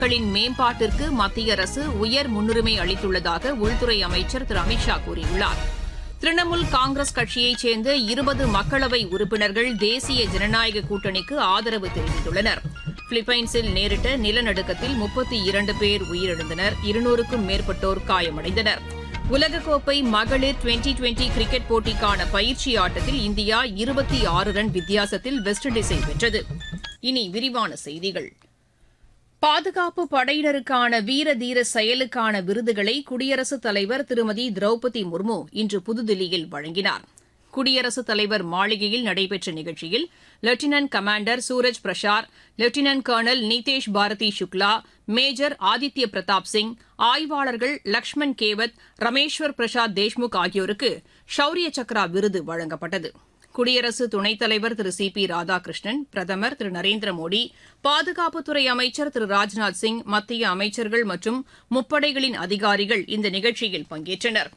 மக்களின் மேம்பாட்டிற்கு மத்திய அரசு உயர் முன்னுரிமை அளித்துள்ளதாக உள்துறை அமைச்சர் திரு அமித் ஷா கூறியுள்ளார். திரிணாமுல் காங்கிரஸ் கட்சியைச் சேர்ந்த 20 மக்களவை உறுப்பினர்கள் தேசிய ஜனநாயக கூட்டணிக்கு ஆதரவு தெரிவித்துள்ளனர். பிலிப்பைன்ஸில் நேரிட்ட நிலநடுக்கத்தில் 32 பேர் உயிரிழந்தனர். 200க்கும் மேற்பட்டோர் காயமடைந்தனர். உலகக்கோப்பை மகளிர் டுவெண்டி கிரிக்கெட் போட்டிக்கான பயிற்சி ஆட்டத்தில் இந்தியா 26 ரன் வித்தியாசத்தில் வெஸ்ட் இண்டீஸை வென்றது. இனி விரிவான செய்திகள். பாதுகாப்பு படையினருக்கான வீர தீர செயலுக்கான விருதுகளை குடியரசுத் தலைவர் திருமதி திரௌபதி முர்மு இன்று புதுதில்லியில் வழங்கினார். குடியரசுத் தலைவர் மாளிகையில் நடைபெற்ற நிகழ்ச்சியில் lieutenant commander Suraj Prasar, lieutenant colonel Nitesh Bharathi Shukla, major Aditya Pratap Singh, ஆய்வாளர்கள் லக்ஷ்மண் கேவத், ரமேஸ்வர் பிரசாத் தேஷ்முக் ஆகியோருக்கு ஷௌரிய சக்ரா விருது வழங்கப்பட்டது. குடியரசு துணைத் தலைவர் திரு சி பி ராதாகிருஷ்ணன், பிரதமர் திரு நரேந்திர மோடி, பாதுகாப்புத்துறை அமைச்சர் திரு ராஜ்நாத் சிங், மத்திய அமைச்சர்கள் மற்றும் முப்படைகளின் அதிகாரிகள் இந்த நிகழ்ச்சியில் பங்கேற்றனர்.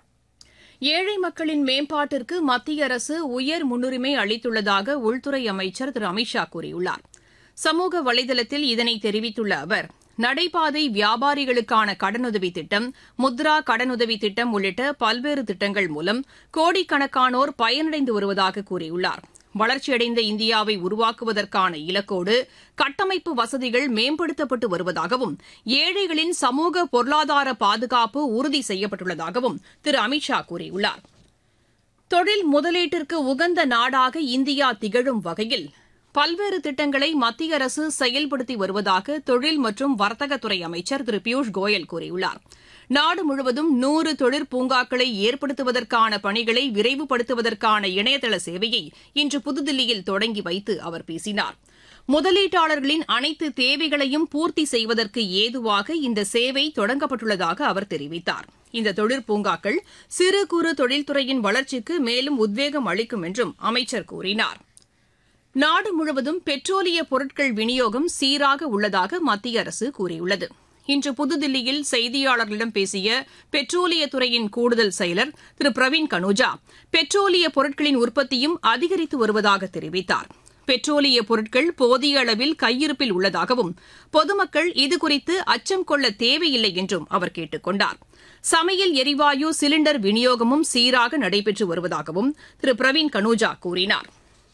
ஏழை மக்களின் மேம்பாட்டிற்கு மத்திய அரசு உயர் முன்னுரிமை அளித்துள்ளதாக உள்துறை அமைச்சர் திரு அமித் ஷா கூறியுள்ளார். சமூக வலைதளத்தில் இதனை தெரிவித்துள்ள அவர், நடைபாதை வியாபாரிகளுக்கான கடனுதவி திட்டம், முத்ரா கடனுதவி திட்டம் உள்ளிட்ட பல்வேறு திட்டங்கள் மூலம் கோடிக்கணக்கானோர் பயனடைந்து வருவதாக கூறியுள்ளார். வளர்ச்சியடைந்த இந்தியாவை உருவாக்குவதற்கான இலக்கோடு கட்டமைப்பு வசதிகள் மேம்படுத்தப்பட்டு வருவதாகவும், ஏழைகளின் சமூக பொருளாதார பாதுகாப்பு உறுதி செய்யப்பட்டுள்ளதாகவும் திரு அமித் ஷா கூறியுள்ளார். தொழில் முதலீட்டிற்கு உகந்த நாடாக இந்தியா திகழும் வகையில் பல்வேறு திட்டங்களை மத்திய அரசு செயல்படுத்தி வருவதாக தொழில் மற்றும் வர்த்தகத்துறை அமைச்சர் திரு பியூஷ் கோயல் கூறியுள்ளார். நாடு முழுவதும் 100 தொழிற்பூங்காக்களை ஏற்படுத்துவதற்கான பணிகளை விரைவுபடுத்துவதற்கான இணையதள சேவையை இன்று புதுதில்லியில் தொடங்கி வைத்து அவர் பேசினார். முதலீட்டாளர்களின் அனைத்து தேவைகளையும் பூர்த்தி செய்வதற்கு ஏதுவாக இந்த சேவை தொடங்கப்பட்டுள்ளதாக அவர் தெரிவித்தார். இந்த தொழிற்பூங்காக்கள் சிறு குறு தொழில்துறையின் வளர்ச்சிக்கு மேலும் உத்வேகம் அளிக்கும் என்றும் அமைச்சர் கூறினார். நாடு முழுவதும் பெட்ரோலிய பொருட்கள் விநியோகம் சீராக உள்ளதாக மத்திய அரசு கூறியுள்ளது. இன்று புதுதில்லியில் செய்தியாளர்களிடம் பேசிய பெட்ரோலியத்துறையின் கூடுதல் செயலர் திரு பிரவீன் கனுஜா, பெட்ரோலிய பொருட்களின் உற்பத்தியும் அதிகரித்து வருவதாக தெரிவித்தார். பெட்ரோலிய பொருட்கள் போதிய அளவில் கையிருப்பில் உள்ளதாகவும், பொதுமக்கள் இதுகுறித்து அச்சம் கொள்ள தேவையில்லை என்றும் அவர் கேட்டுக் கொண்டார். சமையல் எரிவாயு சிலிண்டர் விநியோகமும் சீராக நடைபெற்று வருவதாகவும் திரு பிரவீன் கனுஜா கூறினார்.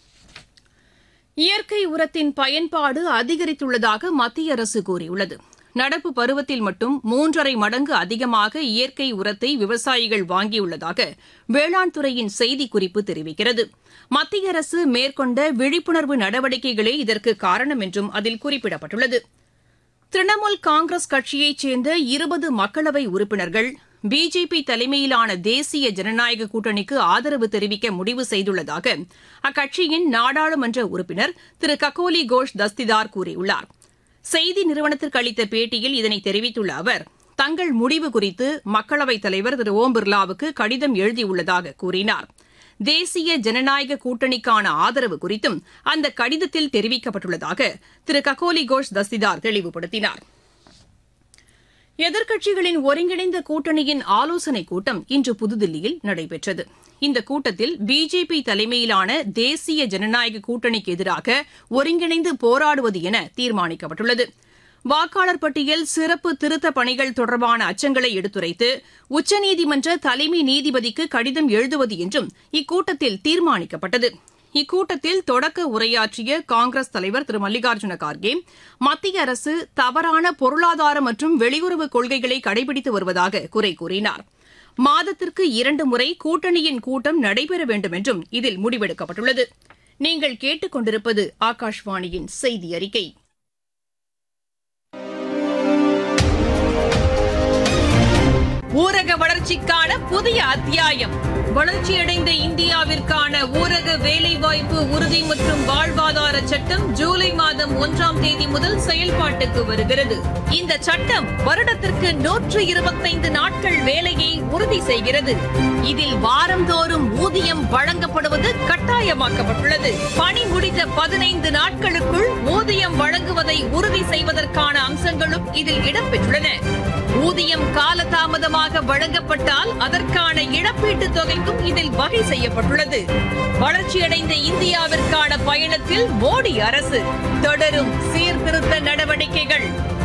இயற்கை உரத்தின் பயன்பாடு அதிகரித்துள்ளதாக மத்திய அரசு கூறியுள்ளது. நடப்பு பருவத்தில் மட்டும் 3.5 மடங்கு அதிகமாக இயற்கை உரத்தை விவசாயிகள் வாங்கியுள்ளதாக வேளாண் துறையின் செய்திக்குறிப்பு தெரிவிக்கிறது. மத்திய அரசு மேற்கொண்ட விழிப்புணர்வு நடவடிக்கைகளே இதற்கு காரணம் என்றும் அதில் குறிப்பிடப்பட்டுள்ளது. திரிணாமுல் காங்கிரஸ் கட்சியைச் சேர்ந்த 20 மக்களவை உறுப்பினர்கள் பிஜேபி தலைமையிலான தேசிய ஜனநாயக கூட்டணிக்கு ஆதரவு தெரிவிக்க முடிவு செய்துள்ளதாக அக்கட்சியின் நாடாளுமன்ற உறுப்பினர் திரு ககோலி கோஷ் தஸ்திதார் கூறியுள்ளார். செய்தி நிறுவனத்திற்கு அளித்த பேட்டியில் இதனை தெரிவித்துள்ள அவர், தங்கள் முடிவு குறித்து மக்களவைத் தலைவர் திரு ஓம் பிர்லாவுக்கு கடிதம் எழுதியுள்ளதாக கூறினார். தேசிய ஜனநாயக கூட்டணிக்கான ஆதரவு குறித்தும் அந்த கடிதத்தில் தெரிவிக்கப்பட்டுள்ளதாக திரு ககோலி கோஷ் தஸ்திதார் தெளிவுபடுத்தினார். எதிர்க்கட்சிகளின் ஒருங்கிணைந்த கூட்டணியின் ஆலோசனைக் கூட்டம் இன்று புதுதில்லியில் நடைபெற்றது. இந்த கூட்டத்தில் பிஜேபி தலைமையிலான தேசிய ஜனநாயக கூட்டணிக்கு எதிராக ஒருங்கிணைந்து போராடுவது என தீர்மானிக்கப்பட்டுள்ளது. வாக்காளர் பட்டியல் சிறப்பு திருத்தப் பணிகள் தொடர்பான அச்சங்களை எடுத்துரைத்து உச்சநீதிமன்ற தலைமை நீதிபதிக்கு கடிதம் எழுதுவது என்றும் இக்கூட்டத்தில் தீர்மானிக்கப்பட்டது. இக்கூட்டத்தில் தொடக்க உரையாற்றிய காங்கிரஸ் தலைவர் திரு மல்லிகார்ஜுன கார்கே, மத்திய அரசு தவறான பொருளாதார மற்றும் வெளியுறவு கொள்கைகளை கடைபிடித்து வருவதாக குறை கூறினார். மாதத்திற்கு 2 முறை கூட்டணியின் கூட்டம் நடைபெற வேண்டும் என்றும் இதில் முடிவெடுக்கப்பட்டுள்ளது. நீங்கள் கேட்டுக் கொண்டிருப்பது ஆகாஷ்வாணியின் செய்தி அறிக்கை. ஊரக வளர்ச்சிக்கான புதிய அத்தியாயம். வளர்ச்சியடைந்த இந்தியாவிற்கான ஊரக வேலைவாய்ப்பு உறுதி மற்றும் வாழ்வாதார சட்டம் ஜூலை மாதம் 1ஆம் தேதி முதல் செயல்பாட்டுக்கு வருகிறது. இந்த சட்டம் வருடத்திற்கு 125 நாட்கள் வேலையை உறுதி செய்கிறது. இதில் வாரந்தோறும் ஊதியம் வழங்கப்படுவது கட்டாயமாக்கப்பட்டுள்ளது. பணி முடித்த 15 நாட்களுக்குள் ஊதியம் வழங்குவதை உறுதி செய்வதற்கான அம்சங்களும் இதில் இடம்பெற்றுள்ளன. ஊதியம் காலதாமதமாக வழங்கப்பட்டால் அதற்கான இழப்பீட்டுத் தொகைக்கும் இதில் வகை செய்யப்பட்டுள்ளது. வளர்ச்சியடைந்த இந்தியாவிற்கான பயணத்தில் மோடி அரசு தொடரும் சீர்திருத்த நடவடிக்கைகள்.